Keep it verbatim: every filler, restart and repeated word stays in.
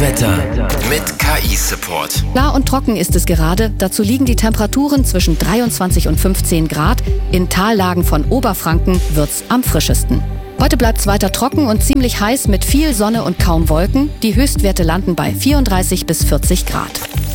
Wetter mit K I-Support. Klar und trocken ist es gerade. Dazu liegen die Temperaturen zwischen dreiundzwanzig und fünfzehn Grad. In Tallagen von Oberfranken wird's am frischesten. Heute bleibt's weiter trocken und ziemlich heiß mit viel Sonne und kaum Wolken. Die Höchstwerte landen bei vierunddreißig bis vierzig Grad.